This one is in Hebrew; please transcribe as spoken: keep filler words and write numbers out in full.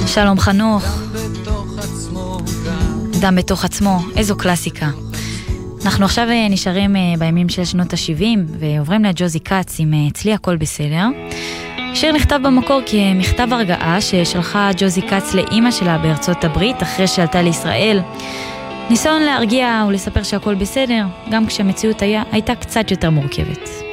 שלום חנוך. דם בתוך עצמו, איזו קלאסיקה. אנחנו עכשיו נשארים בימים של שנות ה-שבעים ועוברים לג'וזי קאץ עם אצלי הכל בסדר. שיר נכתב במקור כמכתב הרגעה ששלחה ג'וזי קאץ לאימא שלה בארצות הברית אחרי שעלתה לישראל. ניסיון להרגיע ולספר שהכל בסדר, גם כשהמציאות היה, הייתה קצת יותר מורכבת.